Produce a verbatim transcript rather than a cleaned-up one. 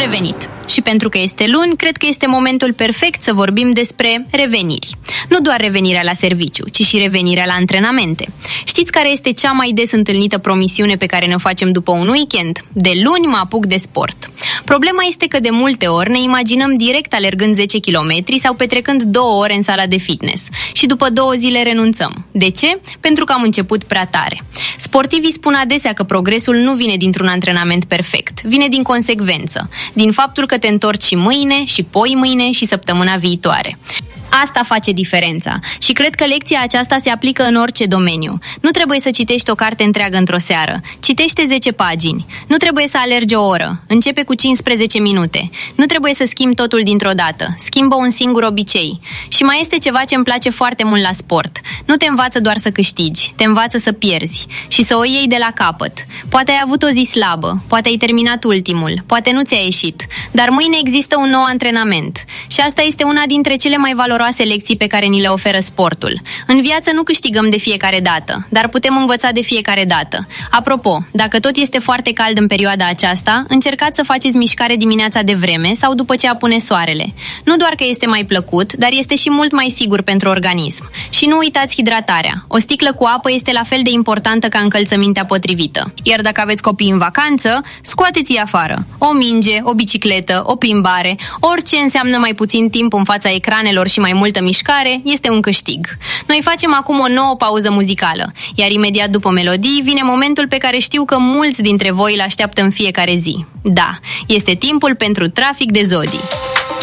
revenit. Și pentru că este luni, cred că este momentul perfect să vorbim despre reveniri. Nu doar revenirea la serviciu, ci și revenirea la antrenamente. Știți care este cea mai des întâlnită promisiune pe care ne-o facem după un weekend? De luni mă apuc de sport. Problema este că de multe ori ne imaginăm direct alergând zece kilometri sau petrecând două ore în sala de fitness și după două zile renunțăm. De ce? Pentru că am început prea tare. Sportivii spun adesea că progresul nu vine dintr-un antrenament perfect, vine din consecvență, din faptul că te întorci și mâine, și poi mâine, și săptămâna viitoare. Asta face diferența și cred că lecția aceasta se aplică în orice domeniu. Nu trebuie să citești o carte întreagă într-o seară. Citește zece pagini. Nu trebuie să alergi o oră. Începe cu cincisprezece minute. Nu trebuie să schimbi totul dintr-o dată. Schimbă un singur obicei. Și mai este ceva ce îmi place foarte mult la sport. Nu te învață doar să câștigi, te învață să pierzi și să o iei de la capăt. Poate ai avut o zi slabă, poate ai terminat ultimul, poate nu ți-a ieșit, dar mâine există un nou antrenament. Și asta este una dintre cele mai valoroase lecții pe care ni le oferă sportul. În viață nu câștigăm de fiecare dată, dar putem învăța de fiecare dată. Apropo, dacă tot este foarte cald în perioada aceasta, încercați să faceți mișcare dimineața de vreme sau după ce apune soarele. Nu doar că este mai plăcut, dar este și mult mai sigur pentru organism. Și nu uitați hidratarea. O sticlă cu apă este la fel de importantă ca încălțămintea potrivită. Iar dacă aveți copii în vacanță, scoateți-i afară. O minge, o bicicletă, o plimbare, orice înseamnă mai puțin timp în fața ecranelor și mai multă mișcare, este un câștig. Noi facem acum o nouă pauză muzicală, iar imediat după melodii vine momentul pe care știu că mulți dintre voi îl așteaptă în fiecare zi. Da, este timpul pentru Trafic de Zodii.